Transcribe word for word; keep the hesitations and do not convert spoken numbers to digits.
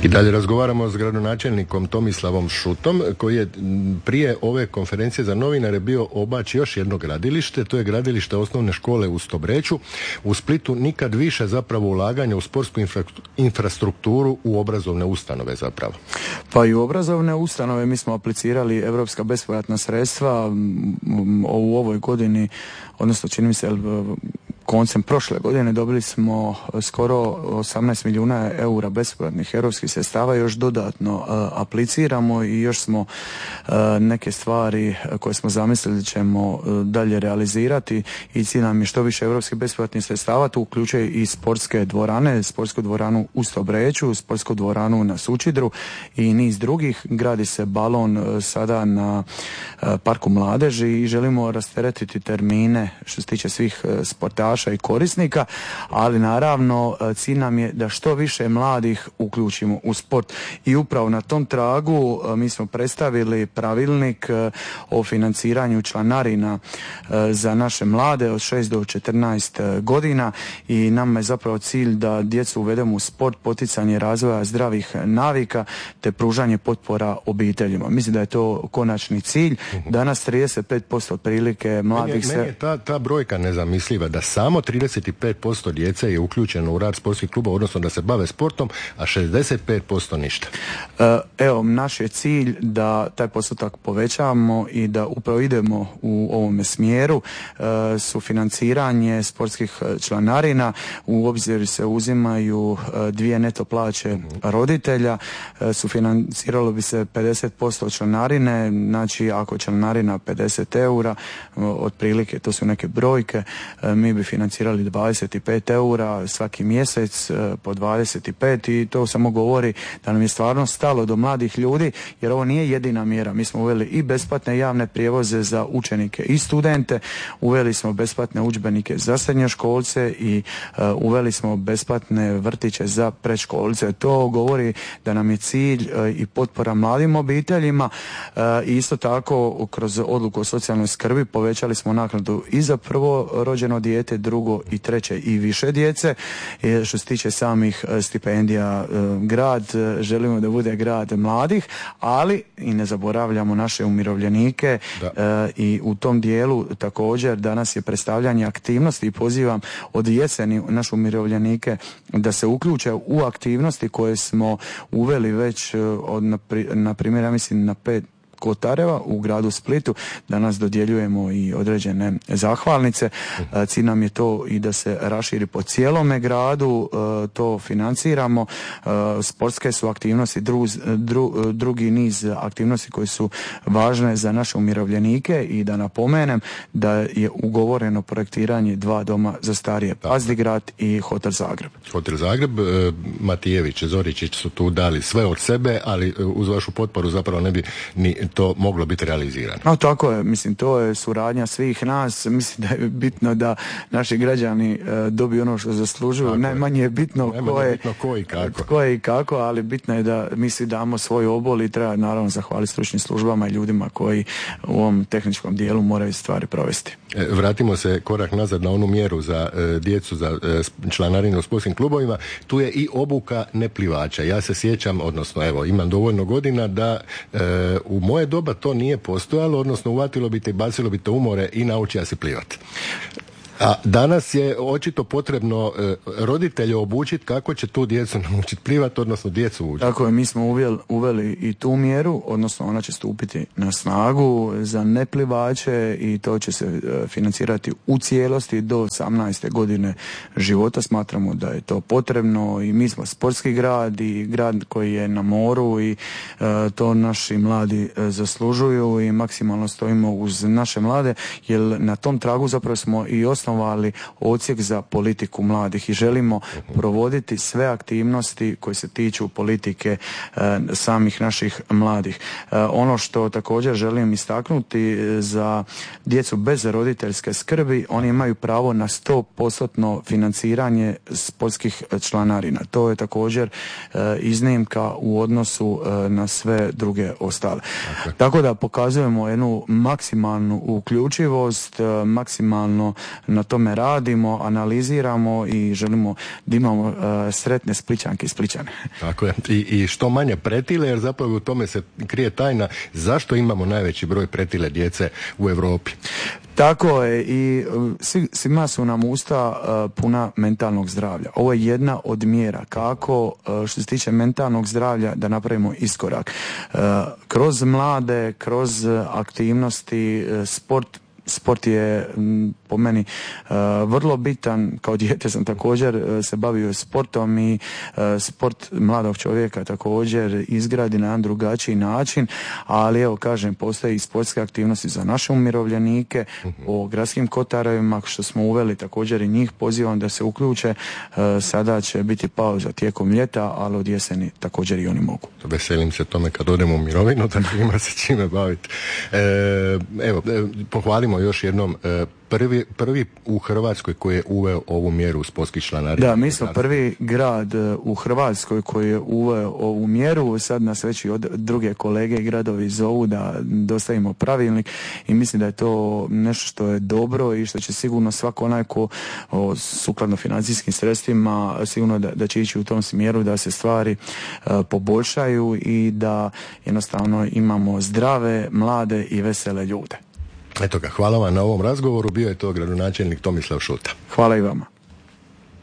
I dalje razgovaramo s gradonačelnikom Tomislavom Šutom, koji je prije ove konferencije za novinare bio obač još jedno gradilište, to je gradilište osnovne škole u Stobreću. U Splitu nikad više zapravo ulaganja u sportsku infra, infrastrukturu u obrazovne ustanove zapravo. Pa i u obrazovne ustanove mi smo aplicirali europska bespovratna sredstva u ovoj godini, odnosno čini mi se koncem prošle godine dobili smo skoro osamnaest milijuna eura bespovratnih europskih sredstava, još dodatno uh, apliciramo i još smo uh, neke stvari koje smo zamislili ćemo uh, dalje realizirati i cilj nam je što više europskih bespovratnih sredstava, tu uključuje i sportske dvorane, sportsku dvoranu u Stobreću, sportsku dvoranu na Sučidru i niz drugih. Gradi se balon uh, sada na uh, Parku mladeži i želimo rasteretiti termine što se tiče svih uh, sportaša i korisnika, ali naravno cilj nam je da što više mladih uključimo u sport i upravo na tom tragu mi smo predstavili pravilnik o financiranju članarina za naše mlade od šest do četrnaest godina i nama je zapravo cilj da djecu uvedemo u sport, poticanje razvoja zdravih navika te pružanje potpora obiteljima. Mislim da je to konačni cilj. Danas trideset pet posto otprilike mladih meni, se... Meni je ta, ta brojka nezamisliva da samo trideset pet posto djece je uključeno u rad sportskih klubova, odnosno da se bave sportom, a šezdeset pet posto ništa. Evo, naš je cilj da taj postotak povećamo i da upravo idemo u ovome smjeru. Sufinanciranje sportskih članarina, u obzir se uzimaju dvije neto plaće roditelja, sufinanciralo bi se pedeset posto članarine, znači ako članarina pedeset eura, otprilike to su neke brojke, mi bi financirali dvadeset pet eura svaki mjesec po dvadeset pet i to samo govori da nam je stvarno stalo do mladih ljudi, jer ovo nije jedina mjera. Mi smo uveli i besplatne javne prijevoze za učenike i studente, uveli smo besplatne udžbenike za srednjoškolce i uh, uveli smo besplatne vrtiće za predškolce. To govori da nam je cilj uh, i potpora mladim obiteljima uh, i isto tako kroz odluku o socijalnoj skrbi povećali smo naknadu i za prvo rođeno dijete, drugo i treće i više djece. I što se tiče samih stipendija, grad želimo da bude grad mladih, ali i ne zaboravljamo naše umirovljenike da. I u tom dijelu također danas je predstavljanje aktivnosti i pozivam od jeseni naše umirovljenike da se uključe u aktivnosti koje smo uveli već od, na primjer, ja mislim na pet Kotareva u gradu Splitu. Danas dodjeljujemo i određene zahvalnice. Cilj nam je to i da se raširi po cijelome gradu, to financiramo. Sportske su aktivnosti, dru, dru, drugi niz aktivnosti koje su važne za naše umirovljenike i da napomenem da je ugovoreno projektiranje dva doma za starije, Pazdigrad i Hotel Zagreb. Hotel Zagreb, Matijević, Zoričić su tu dali sve od sebe, ali uz vašu potporu zapravo ne bi ni to moglo biti realizirano. No, tako je, mislim, to je suradnja svih nas. Mislim da je bitno da naši građani e, dobiju ono što zaslužuju. Tako Najmanje je bitno, Najmanje ko, je, bitno ko i kako. Ko je i kako, ali bitno je da mi svi damo svoj obol i treba naravno zahvaliti stručnim službama i ljudima koji u ovom tehničkom dijelu moraju stvari provesti. E, vratimo se korak nazad na onu mjeru za e, djecu, za e, članarinu u sportskim klubovima. Tu je i obuka neplivača. Ja se sjećam, odnosno evo, imam dovoljno godina da e, u moje doba to nije postojalo, odnosno uvatilo bi te i bacilo bi te u more i naučio si plivati. A danas je očito potrebno e, roditelje obučiti kako će tu djecu naučiti plivati, odnosno djecu učiti. Tako je, mi smo uveli, uveli i tu mjeru, odnosno ona će stupiti na snagu za neplivače i to će se e, financirati u cijelosti do osamnaeste godine života. Smatramo da je to potrebno i mi smo sportski grad i grad koji je na moru i e, to naši mladi e, zaslužuju i maksimalno stojimo uz naše mlade, jer na tom tragu zapravo smo i osnovali odsjek za politiku mladih i želimo provoditi sve aktivnosti koje se tiču politike e, samih naših mladih. E, ono što također želim istaknuti za djecu bez roditeljske skrbi, oni imaju pravo na sto posto financiranje sportskih članarina. To je također e, iznimka u odnosu e, na sve druge ostale. Okay. Tako da pokazujemo jednu maksimalnu uključivost, e, maksimalno na tome radimo, analiziramo i želimo da imamo uh, sretne Splićanke i Splićane. Tako je. I, i što manje pretile, jer zapravo u tome se krije tajna zašto imamo najveći broj pretile djece u Europi. Tako je i svi, svima su nam usta uh, puna mentalnog zdravlja. Ovo je jedna od mjera kako uh, što se tiče mentalnog zdravlja da napravimo iskorak. Uh, kroz mlade, kroz aktivnosti, uh, sport, sport je m, po meni uh, vrlo bitan. Kao dijete sam također uh, se bavio sportom i uh, sport mladog čovjeka također izgradi na jedan drugačiji način, ali evo kažem, postoje i sportske aktivnosti za naše umirovljenike o gradskim kotarovima što smo uveli, također i njih pozivam da se uključe. Uh, sada će biti pauza tijekom ljeta, ali od jeseni također i oni mogu. Veselim se tome kad odemo u mirovinu, da ima se čime baviti. E, evo, pohvalimo još jednom e, prvi, prvi u Hrvatskoj koji je uveo ovu mjeru sportskih članarina. Da, mi smo prvi grad u Hrvatskoj koji je uveo ovu mjeru. Sad nas već i od druge kolege i gradovi zovu da dostavimo pravilnik i mislim da je to nešto što je dobro i što će sigurno svako onaj ko o, sukladno financijskim sredstvima sigurno da, da će ići u tom smjeru da se stvari e, poboljšaju i da jednostavno imamo zdrave, mlade i vesele ljude. Eto ga, hvala vam na ovom razgovoru. Bio je to gradonačelnik Tomislav Šuta. Hvala i vama.